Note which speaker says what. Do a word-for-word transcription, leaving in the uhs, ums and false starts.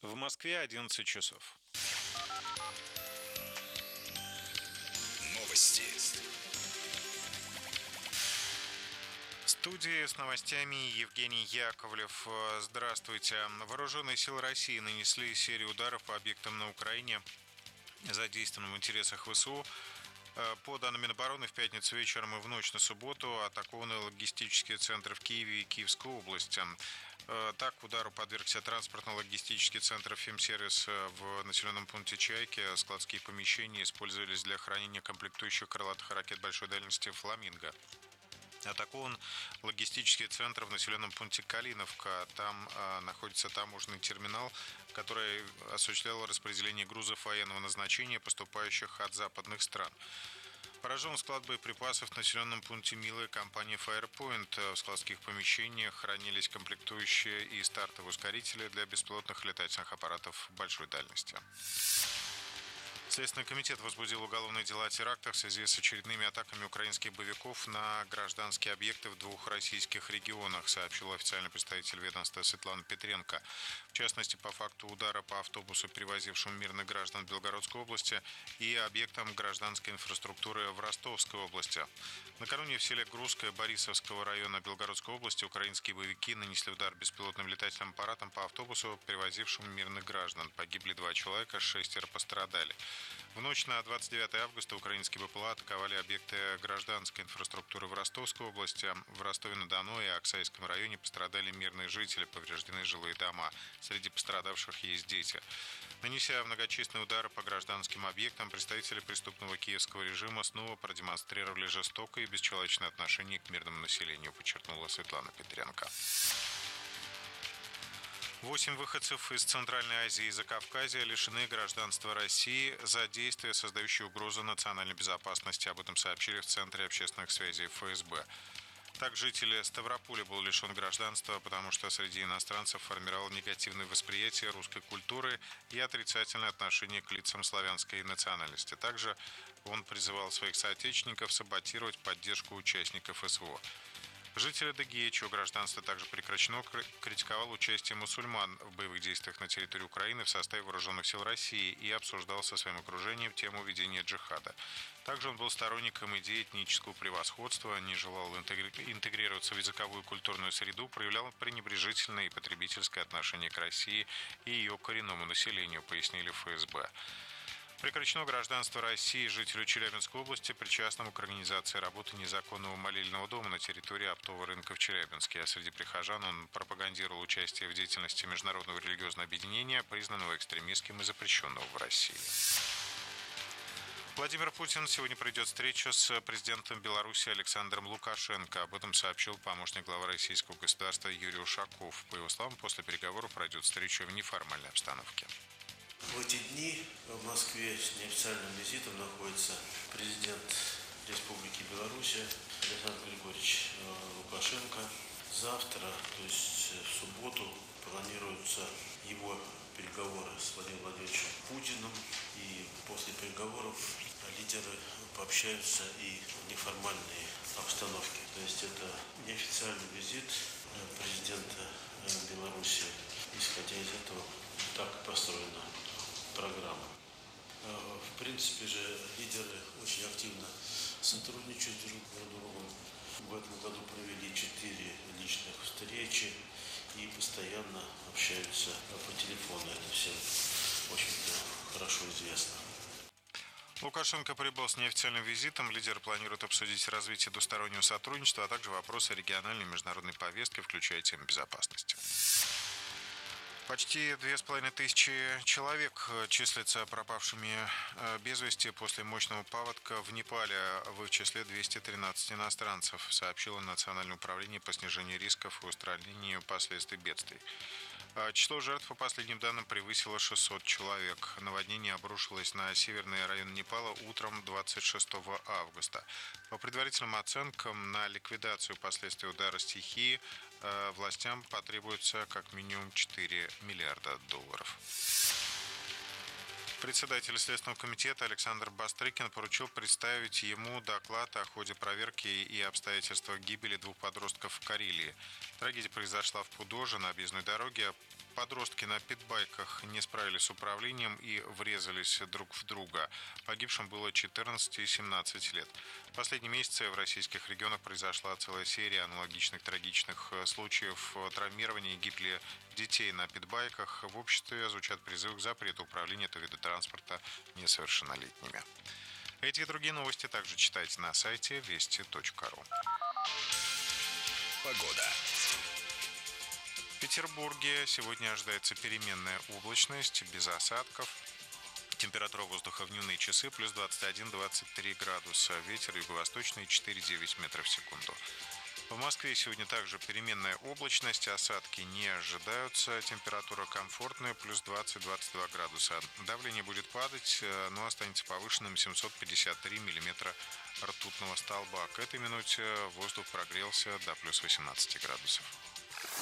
Speaker 1: В Москве одиннадцать часов.
Speaker 2: Новости.
Speaker 1: В студии с новостями Евгений Яковлев. Здравствуйте. Вооруженные силы России нанесли серию ударов по объектам на Украине, задействованным в интересах ВСУ. По данным Минобороны, в пятницу вечером и в ночь на субботу атакованы логистические центры в Киеве и Киевской области. Так, удару подвергся транспортно-логистический центр «Фемсервис» в населенном пункте Чайки. Складские помещения использовались для хранения комплектующих крылатых ракет большой дальности «Фламинго». Атакован логистический центр в населенном пункте Калиновка. Там а, находится таможенный терминал, который осуществлял распределение грузов военного назначения, поступающих от западных стран. Поражен склад боеприпасов в населенном пункте Милы компании Firepoint. В складских помещениях хранились комплектующие и стартовые ускорители для беспилотных летательных аппаратов большой дальности. Следственный комитет возбудил уголовные дела о терактах в связи с очередными атаками украинских боевиков на гражданские объекты в двух российских регионах, сообщил официальный представитель ведомства Светлана Петренко. В частности, по факту удара по автобусу, перевозившему мирных граждан в Белгородской области, и объектам гражданской инфраструктуры в Ростовской области. Накануне в селе Грузское Борисовского района Белгородской области украинские боевики нанесли удар беспилотным летательным аппаратом по автобусу, перевозившему мирных граждан. Погибли два человека, шестеро пострадали. В ночь на двадцать девятое августа украинские БПЛА атаковали объекты гражданской инфраструктуры в Ростовской области. В Ростове-на-Дону и Аксайском районе пострадали мирные жители, повреждены жилые дома. Среди пострадавших есть дети. Нанеся многочисленные удары по гражданским объектам, представители преступного киевского режима снова продемонстрировали жестокое и бесчеловечное отношение к мирному населению, подчеркнула Светлана Петренко. Восемь выходцев из Центральной Азии и Закавказья лишены гражданства России за действия, создающие угрозу национальной безопасности. Об этом сообщили в Центре общественных связей ФСБ. Так, житель Ставрополя был лишен гражданства, потому что среди иностранцев формировал негативное восприятие русской культуры и отрицательное отношение к лицам славянской национальности. Также он призывал своих соотечественников саботировать поддержку участников СВО. Житель Адыгеи, чье гражданство также прекращено, критиковал участие мусульман в боевых действиях на территории Украины в составе вооруженных сил России и обсуждал со своим окружением тему ведения джихада. Также он был сторонником идеи этнического превосходства, не желал интегрироваться в языковую и культурную среду, проявлял пренебрежительное и потребительское отношение к России и ее коренному населению, пояснили ФСБ. Прекращено гражданство России жителю Челябинской области, причастному к организации работы незаконного молельного дома на территории оптового рынка в Челябинске. А среди прихожан он пропагандировал участие в деятельности международного религиозного объединения, признанного экстремистским и запрещенного в России. Владимир Путин сегодня проведет встречу с президентом Беларуси Александром Лукашенко. Об этом сообщил помощник главы российского государства Юрий Ушаков. По его словам, после переговоров пройдет встреча в неформальной обстановке.
Speaker 3: В эти дни в Москве с неофициальным визитом находится президент Республики Беларусь Александр Григорьевич Лукашенко. Завтра, то есть в субботу, планируются его переговоры с Владимиром Владимировичем Путиным. И после переговоров лидеры пообщаются и в неформальной обстановке. То есть это неофициальный визит президента Беларуси. Исходя из этого, так построена программа. В принципе же лидеры очень активно сотрудничают друг с другом. В этом году провели четыре личных встречи и постоянно общаются по телефону. Это всем очень хорошо известно.
Speaker 1: Лукашенко прибыл с неофициальным визитом. Лидеры планируют обсудить развитие двустороннего сотрудничества, а также вопросы региональной и международной повестки, включая тему безопасности. Почти две с половиной тысячи человек числятся пропавшими без вести после мощного паводка в Непале, в их числе двести тринадцать иностранцев, сообщило Национальное управление по снижению рисков и устранению последствий бедствий. Число жертв по последним данным превысило шестьсот человек. Наводнение обрушилось на северный район Непала утром двадцать шестого августа. По предварительным оценкам, на ликвидацию последствий удара стихии властям потребуется как минимум четыре миллиарда долларов. Председатель Следственного комитета Александр Бастрыкин поручил представить ему доклад о ходе проверки и обстоятельствах гибели двух подростков в Карелии. Трагедия произошла в Пудоже на объездной дороге. Подростки на питбайках не справились с управлением и врезались друг в друга. Погибшим было четырнадцать и семнадцать лет. В последние месяцы в российских регионах произошла целая серия аналогичных трагичных случаев травмирования и гибели детей на питбайках. В обществе звучат призывы к запрету управления этого вида транспорта несовершеннолетними. Эти и другие новости также читайте на сайте вести точка ру.
Speaker 2: Погода.
Speaker 1: В Петербурге сегодня ожидается переменная облачность, без осадков. Температура воздуха в дневные часы плюс двадцать один - двадцать три градуса. Ветер юго-восточный четыре - девять метров в секунду. В Москве сегодня также переменная облачность, осадки не ожидаются. Температура комфортная, плюс двадцать - двадцать два градуса. Давление будет падать, но останется повышенным семьсот пятьдесят три миллиметра ртутного столба. К этой минуте воздух прогрелся до плюс восемнадцати градусов.